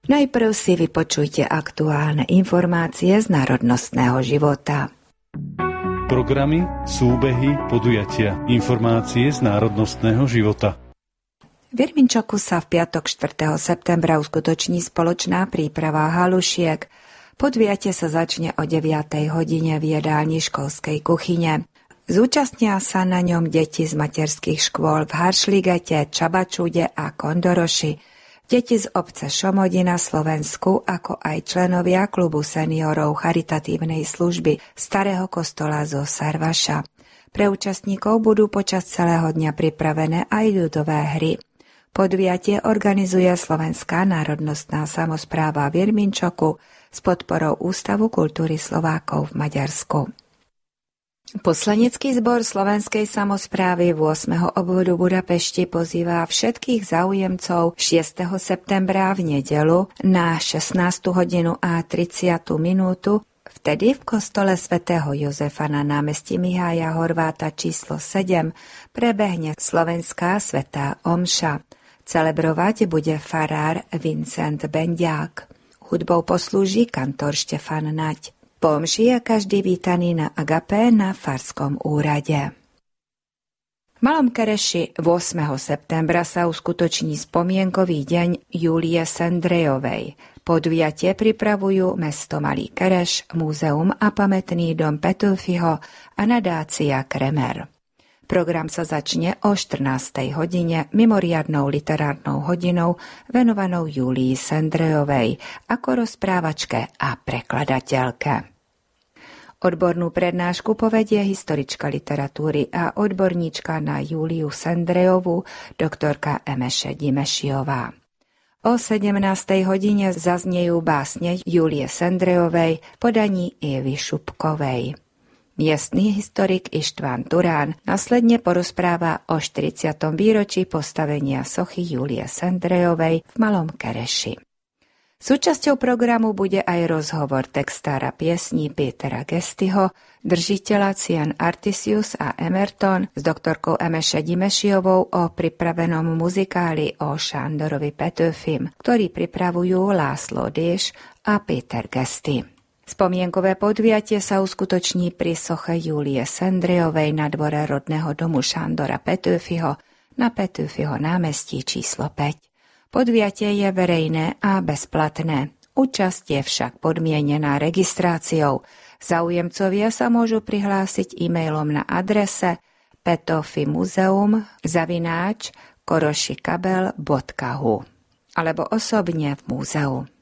Najprv si vypočujte aktuálne informácie z národnostného života. Programy, súbehy, podujatia, informácie z národnostného života. V Jerminčoku sa v piatok 4. septembra uskutoční spoločná príprava halušiek. Podujatie sa začne o 9. hodine v jedálni školskej kuchyne. Zúčastnia sa na ňom deti z materských škôl v Haršligete, Čabačude a Kondoroši, deti z obce Šomodi na Slovensku, ako aj členovia klubu seniorov charitatívnej služby Starého kostola zo Sarvaša. Pre účastníkov budú počas celého dňa pripravené aj ľudové hry. Podujatie organizuje Slovenská národnostná samospráva v Jerminčoku s podporou Ústavu kultúry Slovákov v Maďarsku. Poslanecký zbor Slovenskej samosprávy 8. obvodu Budapešti pozýva všetkých záujemcov 6. septembra v nedeľu na 16. hodinu a 30 minútu. Vtedy v kostole svätého Jozefa na námestí Mihája Horváta číslo 7 prebehne slovenská svätá omša. Celebrovať bude farár Vincent Bendiák. Hudbou poslúži kantor Štefan Naď. Po omši je každý vítaný na agapé na farskom úrade. V Malom Kereši 8. septembra sa uskutoční spomienkový deň Júlie Sendrejovej. Podujatie pripravujú mesto Malý Kereš, múzeum a pamätný dom Petőfiho a nadácia Kremer. Program sa začne o 14. hodine mimoriadnou literárnou hodinou venovanou Júlii Sendrejovej ako rozprávačke a prekladateľke. Odbornú prednášku povedie historička literatúry a odborníčka na Júliu Sendrejovú, doktorka Emeše Dimešiová. O 17. hodine zaznejú básne Júlie Sendrejovej v podaní Evy Šupkovej. Miestny historik Ištván Turán následne porozpráva o 40. výročí postavenia sochy Júlie Sendrejovej v Malom Kereši. Súčasťou programu bude aj rozhovor textára piesní Petera Gestyho, držiteľa cien Artisius a Emerton s doktorkou Emeše Dimešiovou o pripravenom muzikáli o Sándorovi Petőfim, ktorý pripravujú László Dés a Peter Gesty. Spomienkové podujatie sa uskutoční pri soche Júlie Sendrejovej na dvore rodného domu Sándora Petőfiho na Petőfiho námestí číslo 5. Podujatie je verejné a bezplatné. Účasť je však podmienená registráciou. Záujemcovia sa môžu prihlásiť e-mailom na adrese petofimuzeum@korošikabel.hu alebo osobne v múzeu.